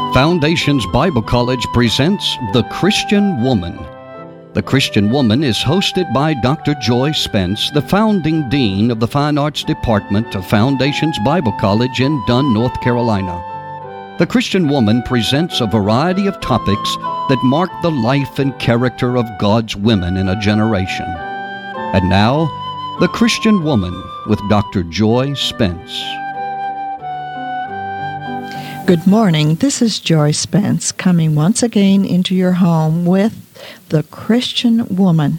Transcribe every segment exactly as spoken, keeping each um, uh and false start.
Foundations Bible College presents The Christian Woman. The Christian Woman is hosted by Doctor Joy Spence, the founding dean of the Fine Arts Department of Foundations Bible College in Dunn, North Carolina. The Christian Woman presents a variety of topics that mark the life and character of God's women in a generation. And now, The Christian Woman with Doctor Joy Spence. Good morning. This is Joy Spence coming once again into your home with The Christian Woman.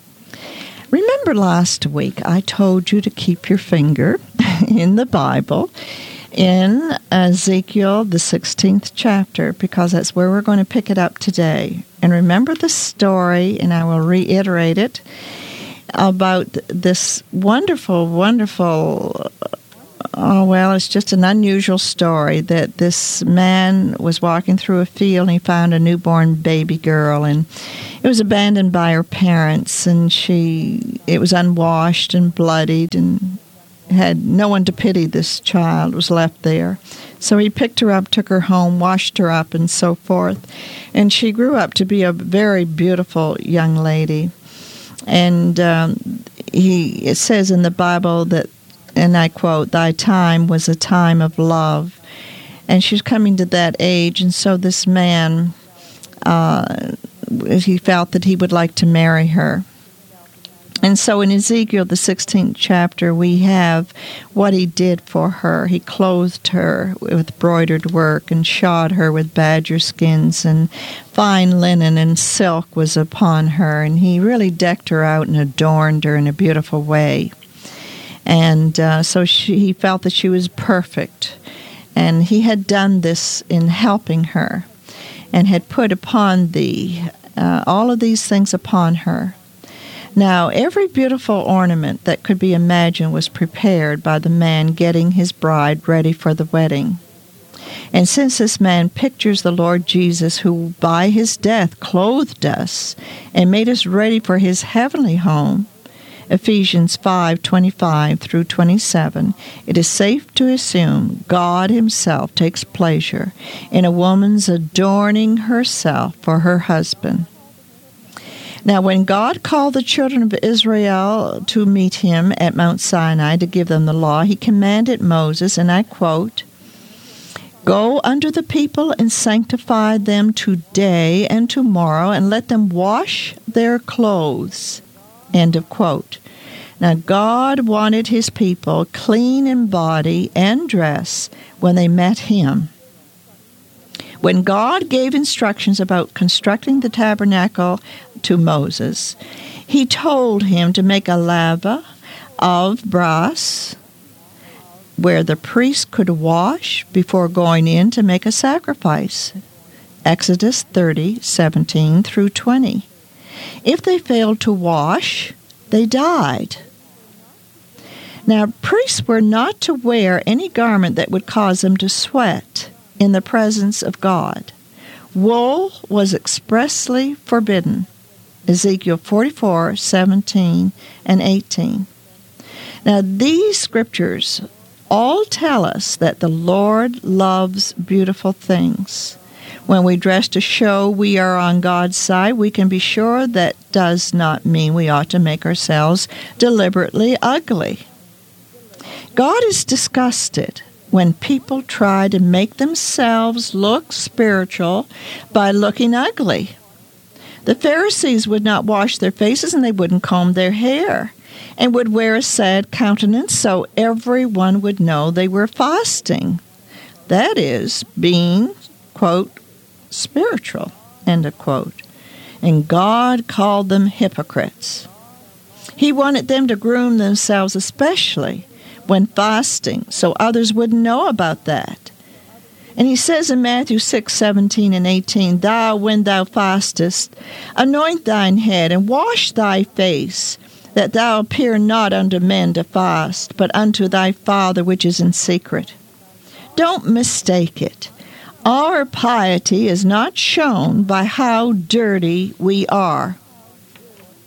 Remember last week I told you to keep your finger in the Bible in Ezekiel, the sixteenth chapter, because that's where we're going to pick it up today. And remember the story, and I will reiterate it, about this wonderful, wonderful, oh, well, it's just an unusual story that this man was walking through a field and he found a newborn baby girl, and it was abandoned by her parents, and she, it was unwashed and bloodied and had no one to pity this child, was left there. So he picked her up, took her home, washed her up, and so forth. And she grew up to be a very beautiful young lady. And um, he, it says in the Bible that, and I quote, "Thy time was a time of love." And she's coming to that age, and so this man, uh, he felt that he would like to marry her. And so in Ezekiel, the sixteenth chapter, we have what he did for her. He clothed her with broidered work and shod her with badger skins, and fine linen and silk was upon her. And he really decked her out and adorned her in a beautiful way. And uh, so she, he felt that she was perfect. And he had done this in helping her and had put upon thee uh, all of these things upon her. Now, every beautiful ornament that could be imagined was prepared by the man getting his bride ready for the wedding. And since this man pictures the Lord Jesus, who by his death clothed us and made us ready for his heavenly home, Ephesians five twenty-five through twenty-seven, it is safe to assume God himself takes pleasure in a woman's adorning herself for her husband. Now, when God called the children of Israel to meet him at Mount Sinai to give them the law, he commanded Moses, and I quote, "Go unto the people and sanctify them today and tomorrow, and let them wash their clothes." End of quote. Now, God wanted his people clean in body and dress when they met him. When God gave instructions about constructing the tabernacle to Moses, he told him to make a laver of brass where the priest could wash before going in to make a sacrifice. Exodus thirty seventeen through twenty. If they failed to wash, they died. Now, priests were not to wear any garment that would cause them to sweat in the presence of God. Wool was expressly forbidden. Ezekiel forty-four seventeen and eighteen. Now, these scriptures all tell us that the Lord loves beautiful things. When we dress to show we are on God's side, we can be sure that does not mean we ought to make ourselves deliberately ugly. God is disgusted when people try to make themselves look spiritual by looking ugly. The Pharisees would not wash their faces, and they wouldn't comb their hair, and would wear a sad countenance so everyone would know they were fasting. That is, being, quote, spiritual, end of quote. And God called them hypocrites. He wanted them to groom themselves, especially when fasting, so others wouldn't know about that. And he says in Matthew six seventeen and eighteen, "Thou, when thou fastest, anoint thine head, and wash thy face, that thou appear not unto men to fast, but unto thy Father which is in secret." Don't mistake it. Our piety is not shown by how dirty we are.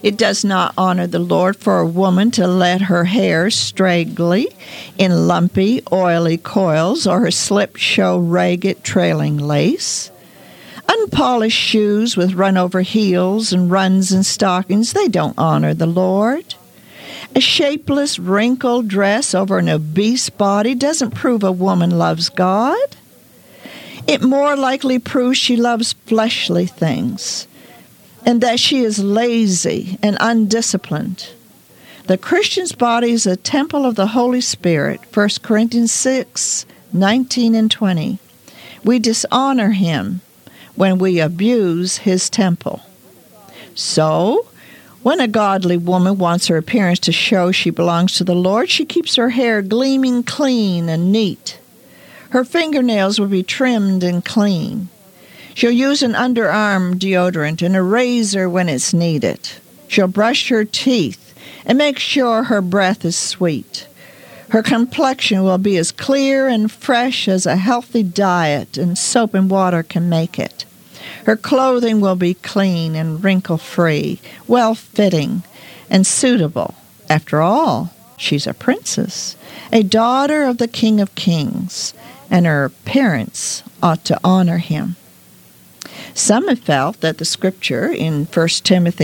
It does not honor the Lord for a woman to let her hair straggly in lumpy, oily coils, or her slip show ragged, trailing lace. Unpolished shoes with run-over heels and runs in stockings, they don't honor the Lord. A shapeless, wrinkled dress over an obese body doesn't prove a woman loves God. It more likely proves she loves fleshly things, and that she is lazy and undisciplined. The Christian's body is a temple of the Holy Spirit, First Corinthians six, nineteen and twenty. We dishonor him when we abuse his temple. So, when a godly woman wants her appearance to show she belongs to the Lord, she keeps her hair gleaming clean and neat. Her fingernails will be trimmed and clean. She'll use an underarm deodorant and a razor when it's needed. She'll brush her teeth and make sure her breath is sweet. Her complexion will be as clear and fresh as a healthy diet and soap and water can make it. Her clothing will be clean and wrinkle-free, well-fitting, and suitable. After all, she's a princess, a daughter of the King of Kings, and her appearance ought to honor him. Some have felt that the scripture in First Timothy